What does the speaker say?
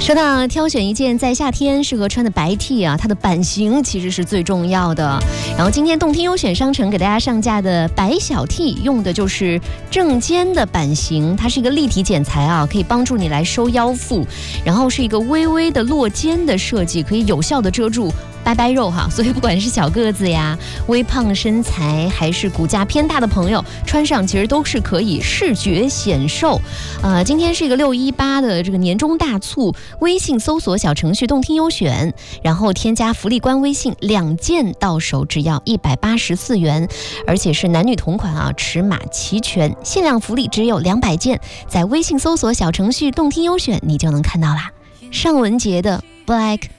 说到挑选一件在夏天适合穿的白 T 啊，它的版型其实是最重要的。然后今天动听优选商城给大家上架的白小 T 用的就是正肩的版型，它是一个立体剪裁啊，可以帮助你来收腰腹，然后是一个微微的落肩的设计，可以有效的遮住拜拜肉哈，所以不管是小个子呀、微胖身材，还是骨架偏大的朋友，穿上其实都是可以视觉显瘦。今天是一个618的这个年终大促，微信搜索小程序动听优选，然后添加福利官微信，2件到手只要184元，而且是男女同款啊，尺码齐全，限量福利只有200件，在微信搜索小程序动听优选，你就能看到啦。尚雯婕的 Black